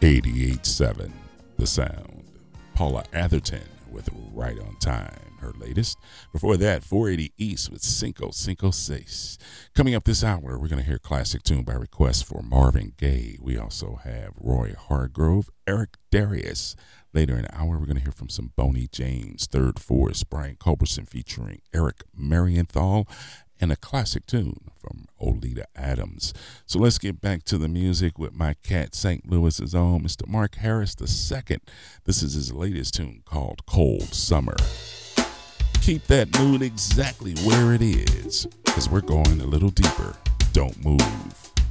88.7 The Sound. Paula Atherton with Right on Time, her latest. Before that, 480 East with Cinco Cinco Seis. Coming up this hour, we're going to hear classic tune by request for Marvin Gaye. We also have Roy Hargrove, Eric Darius. Later in the hour, we're going to hear from some Boney James, Third Force, Brian Culberson featuring Eric Marienthal, and a classic tune from Oleta Adams. So let's get back to the music with my cat, St. Louis's own Mr. Mark Harris II. This is his latest tune called Cold Summer. Keep that mood exactly where it is, because we're going a little deeper. Don't move.